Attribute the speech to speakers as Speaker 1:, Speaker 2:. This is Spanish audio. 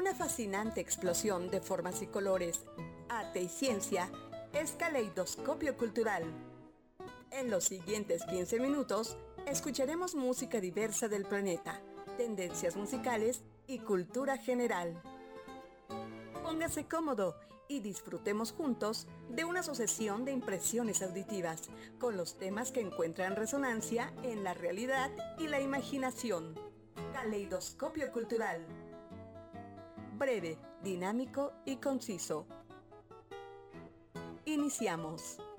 Speaker 1: Una fascinante explosión de formas y colores, arte y ciencia es Caleidoscopio Cultural. En los siguientes 15 minutos, escucharemos música diversa del planeta, tendencias musicales y cultura general. Póngase cómodo y disfrutemos juntos de una sucesión de impresiones auditivas con los temas que encuentran resonancia en la realidad y la imaginación. Caleidoscopio Cultural. Breve, dinámico y conciso. Iniciamos.